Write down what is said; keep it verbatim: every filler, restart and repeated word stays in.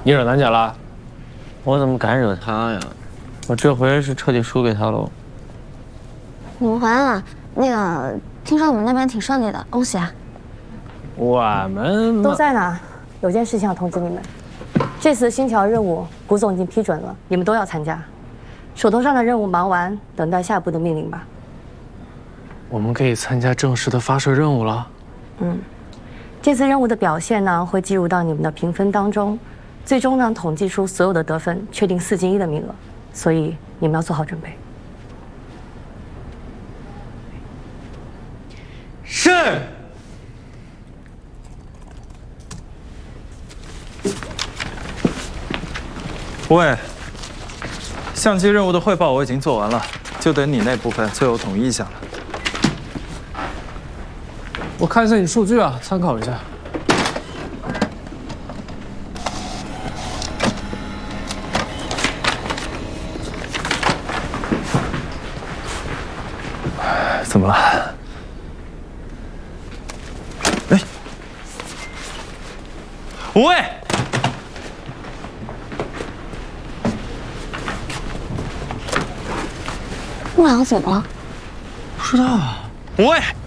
你惹楠姐了？ 我怎么敢惹她呀？我这回是彻底输给她喽。 你们回来了，那个听说你们那边挺顺利的，恭喜啊！ 我们都在呢。有件事情要通知你们，这次星桥任务谷总已经批准了，你们都要参加。手头上的任务忙完，等待下一步的命令吧。 我们可以参加正式的发射任务了。 嗯，这次任务的表现呢，会计入到你们的评分当中，最终呢统计出所有的得分，确定四进一的名额。所以你们要做好准备。 是。 喂，相机任务的汇报我已经做完了，就等你那部分最后统一一下了。 我看一下你数据啊，参考一下。 怎么了？哎，喂！ 陆阳怎么了？ 不知道啊。 喂！